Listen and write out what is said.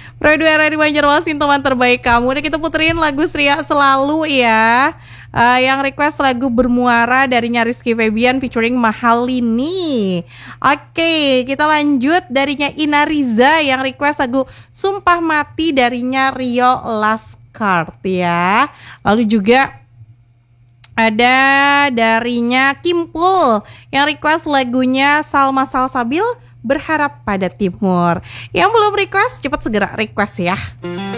Produera di Banjarmasin teman terbaik kamu. Dan kita puterin lagu Sria Selalu ya. Yang request lagu Bermuara darinya Rizky Febian featuring Mahalini. Oke, kita lanjut darinya Ina Riza yang request lagu Sumpah Mati darinya Rio Laskart ya. Lalu juga ada darinya Kimpul yang request lagunya Salma Salsabil Berharap Pada Timur. Yang belum request cepat segera request ya.